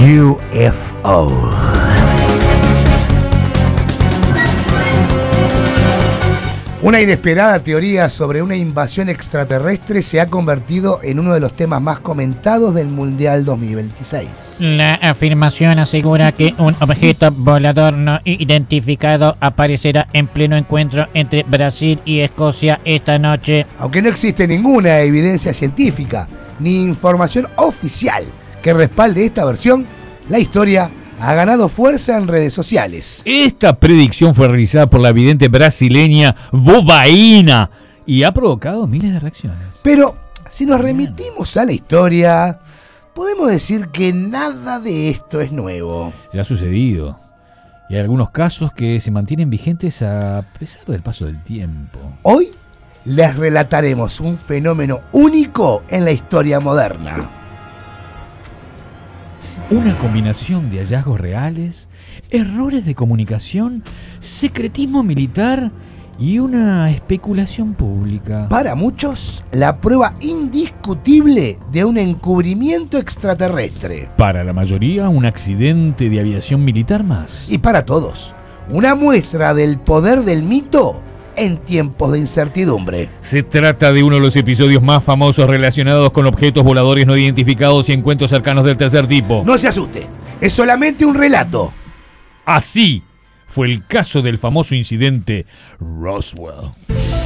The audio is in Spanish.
UFO. Una inesperada teoría sobre una invasión extraterrestre se ha convertido en uno de los temas más comentados del Mundial 2026. La afirmación asegura que un objeto volador no identificado aparecerá en pleno encuentro entre Brasil y Escocia esta noche. Aunque no existe ninguna evidencia científica ni información oficial que respalde esta versión, la historia ha ganado fuerza en redes sociales. Esta predicción fue realizada por la vidente brasileña Bobaina y ha provocado miles de reacciones. Pero si nos remitimos a la historia, podemos decir que nada de esto es nuevo. Ya ha sucedido. Y hay algunos casos que se mantienen vigentes a pesar del paso del tiempo. Hoy les relataremos un fenómeno único en la historia moderna. Una combinación de hallazgos reales, errores de comunicación, secretismo militar y una especulación pública. Para muchos, la prueba indiscutible de un encubrimiento extraterrestre. Para la mayoría, un accidente de aviación militar más. Y para todos, una muestra del poder del mito en tiempos de incertidumbre. Se trata de uno de los episodios más famosos relacionados con objetos voladores no identificados y encuentros cercanos del tercer tipo. No se asuste, es solamente un relato. Así fue el caso del famoso incidente Roswell.